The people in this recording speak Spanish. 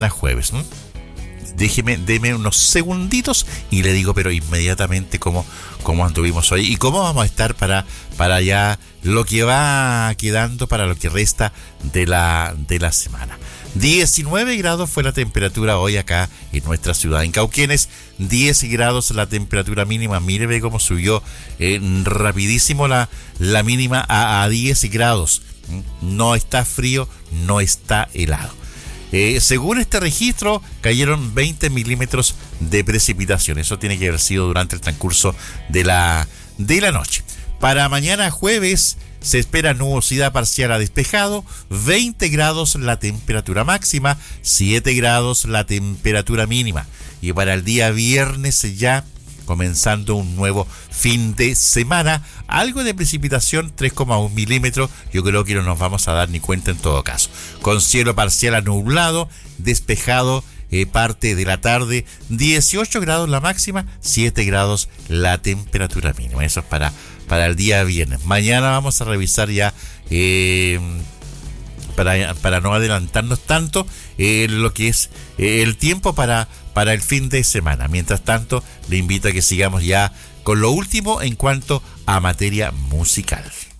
jueves. Deme unos segunditos y le digo, pero inmediatamente cómo anduvimos hoy y cómo vamos a estar para ya lo que va quedando para lo que resta de la semana. 19 grados fue la temperatura hoy acá en nuestra ciudad, en Cauquenes. 10 grados la temperatura mínima. Mire, ve cómo subió rapidísimo la mínima a 10 grados. No está frío, no está helado. Según este registro, cayeron 20 milímetros de precipitación. Eso tiene que haber sido durante el transcurso de la noche. Para mañana jueves se espera nubosidad parcial a despejado, 20 grados la temperatura máxima, 7 grados la temperatura mínima. Y para el día viernes ya comenzando un nuevo fin de semana, algo de precipitación, 3,1 milímetros, yo creo que no nos vamos a dar ni cuenta en todo caso. Con cielo parcial a nublado, despejado parte de la tarde, 18 grados la máxima, 7 grados la temperatura mínima. Eso es para el día viernes. Mañana vamos a revisar ya, para no adelantarnos tanto, lo que es el tiempo para el fin de semana. Mientras tanto, le invito a que sigamos ya con lo último en cuanto a materia musical.